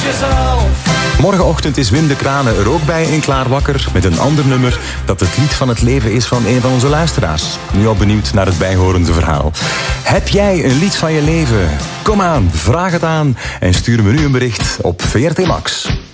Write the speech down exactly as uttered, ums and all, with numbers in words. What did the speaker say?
jezelf. Morgenochtend is Wim de Kranen er ook bij in Klaar Wakker met een ander nummer dat het lied van het leven is van een van onze luisteraars. Nu al benieuwd naar het bijhorende verhaal. Heb jij een lied van je leven? Kom aan, vraag het aan en stuur me nu een bericht op V R T Max.